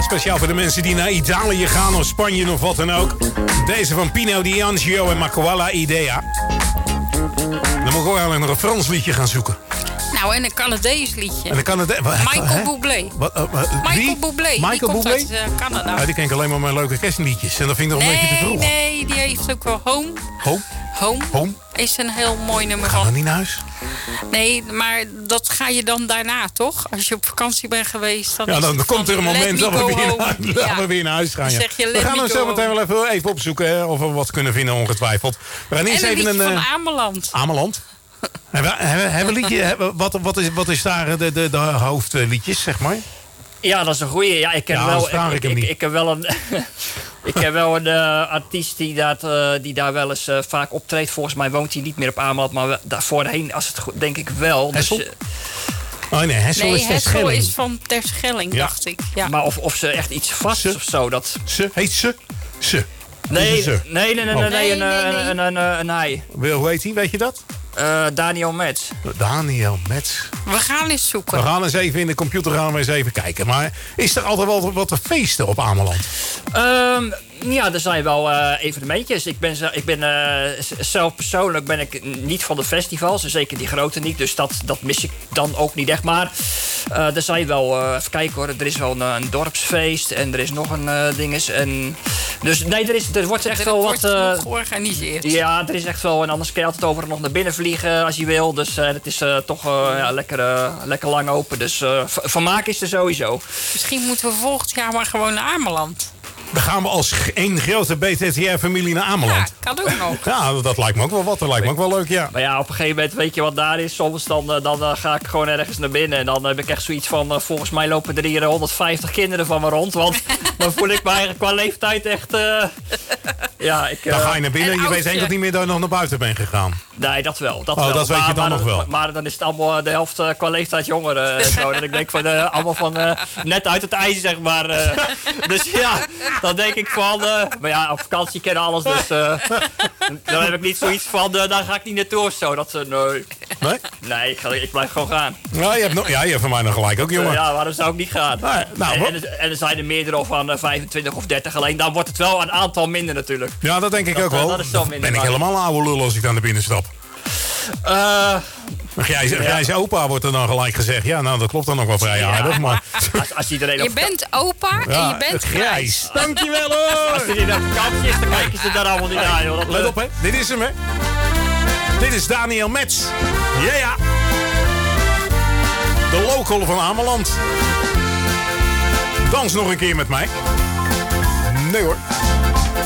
Speciaal voor de mensen die naar Italië gaan of Spanje of wat dan ook. Deze van Pino D'Angio en Makoala Idea. Dan moet ik ook eigenlijk nog een Frans liedje gaan zoeken. Nou, en een Canadees liedje. En een Michael Bublé. Michael Bublé. Michael komt Bublé? uit Canada. Ja, die ken ik alleen maar met leuke kerstliedjes. En dat vind ik nog een beetje te vroeg. Nee, die heeft ook wel Home. Home? Is een heel mooi nummer Ga van. dan niet naar huis? Nee, maar dat ga je dan daarna, toch? Als je op vakantie bent geweest, dan ja, dan komt er een moment dat we weer naar huis gaan. Ja. We gaan hem zo meteen wel even opzoeken hè, of we wat kunnen vinden, ongetwijfeld. We gaan eerst even van Ameland. Ameland? Hebben we liedje? Wat is daar de hoofdliedjes, zeg maar? Ja, dat is een goeie. Ja, ik ken wel een artiest die daar wel eens vaak optreedt. Volgens mij woont hij niet meer op Ameland, maar daarvoorheen, als het goed, denk ik wel. Hessel? Dus, oh nee, Hessel is Terschelling. Hessel is van Terschelling, dacht ik. Ja. Maar of ze echt iets vast of zo. Heet ze? Nee, een hij. Hoe heet hij, weet je dat? Daniel Metz. Daniel Metz. We gaan eens zoeken. We gaan eens even in de computer eens even kijken. Maar is er altijd wel wat te feesten op Ameland? Ja, er zijn wel evenementjes. Ik ben zelf persoonlijk niet van de festivals. En zeker die grote niet. Dus dat mis ik dan ook niet echt. Maar er zijn wel... even kijken hoor. Er is wel een dorpsfeest. En er is nog een dinges. En, dus nee, er wordt echt wel wat... georganiseerd. Ja, er is echt wel... En anders kun je altijd over nog naar binnen vliegen als je wil. Dus het is toch lekker lang open. Dus vermaak is er sowieso. Misschien moeten we volgend jaar maar gewoon naar Ameland. Dan gaan we als één grote BTTR-familie naar Ameland. Ja, kan ook nog. Ja, dat lijkt me ook wel wat. Dat lijkt me ook wel leuk, ja. Maar ja, op een gegeven moment weet je wat daar is. Soms dan ga ik gewoon ergens naar binnen. En dan heb ik echt zoiets van... volgens mij lopen er hier 150 kinderen van me rond. Want dan voel ik me eigenlijk qua leeftijd echt... dan ga je naar binnen en je weet enkel niet meer dat je nog naar buiten bent gegaan. Nee, dat wel. Dat weet je dan nog wel. Maar dan is het allemaal de helft qua leeftijd jongeren. Zo. En ik denk van allemaal van net uit het ijs, zeg maar. Dus ja, dan denk ik van... maar ja, op vakantie kennen alles, dus... dan heb ik niet zoiets van... daar ga ik niet naartoe of zo. Dat nee. Nee? Nee, ik blijf gewoon gaan. Ja, je hebt van mij nog gelijk ook, jongen. Ja, waarom zou ik niet gaan? Nee, en er zijn er meerdere van 25 of 30 alleen. Dan wordt het wel een aantal minder natuurlijk. Ja, dat denk ik ook wel. Dat is zo minder. Ben ik helemaal een oude lul als ik dan naar binnen stap. Grijze opa wordt er dan gelijk gezegd. Ja, nou, dat klopt dan nog wel vrij aardig. Maar... Als iedereen je bent opa en je bent grijs. Dankjewel hoor. Als er op vakantie is, dan kijken ze daar allemaal niet naar. Joh. Let op, hè. Dit is hem, hè. Dit is Daniel Metz. Ja. De local van Ameland. Dans nog een keer met mij. Nee hoor.